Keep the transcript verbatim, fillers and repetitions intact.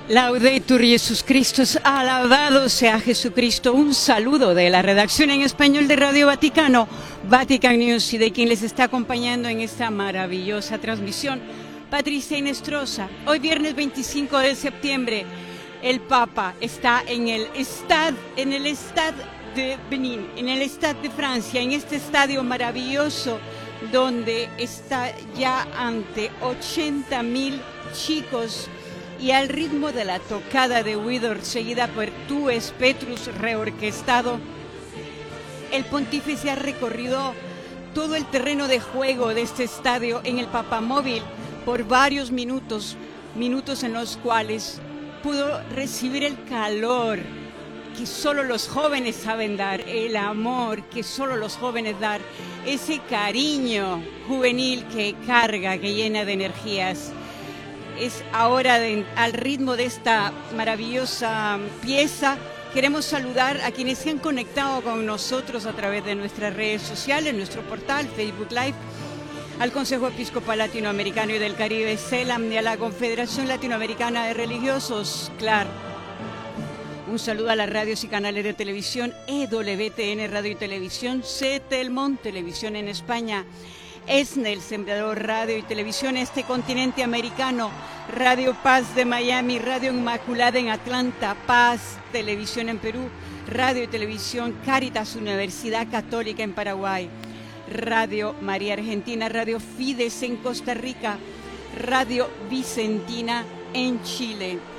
Laudetur Jesus Christus, alabado sea Jesucristo. Un saludo de la redacción en español de Radio Vaticano, Vatican News, y de quien les está acompañando en esta maravillosa transmisión, Patricia Inestrosa. Hoy viernes veinticinco de septiembre, el Papa está en el Stade, en el Stade de Benin, en el Stade de Francia, en este estadio maravilloso donde está ya ante ochenta mil chicos, y al ritmo de la tocada de Widor, seguida por Tu es Petrus reorquestado, el pontífice ha recorrido todo el terreno de juego de este estadio en el papamóvil por varios minutos, minutos en los cuales pudo recibir el calor que solo los jóvenes saben dar, el amor que solo los jóvenes dar, ese cariño juvenil que carga, que llena de energías. Es ahora, de, al ritmo de esta maravillosa pieza, queremos saludar a quienes se han conectado con nosotros a través de nuestras redes sociales, nuestro portal, Facebook Live, al Consejo Episcopal Latinoamericano y del Caribe, CELAM, y a la Confederación Latinoamericana de Religiosos, C L A R. Un saludo a las radios y canales de televisión, E W T N Radio y Televisión, C Telmont Televisión en España, ESNEL, Sembrador Radio y Televisión Este Continente Americano, Radio Paz de Miami, Radio Inmaculada en Atlanta, Paz Televisión en Perú, Radio y Televisión Cáritas Universidad Católica en Paraguay, Radio María Argentina, Radio Fides en Costa Rica, Radio Vicentina en Chile.